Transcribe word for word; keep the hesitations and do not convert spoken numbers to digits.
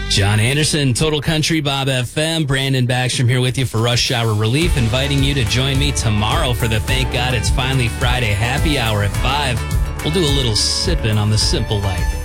John Anderson, Total Country Bob F M. Brandon Backstrom here with you for Rush Hour Relief, inviting you to join me tomorrow for the Thank God It's Finally Friday happy hour at five. We'll do a little sipping on the simple life.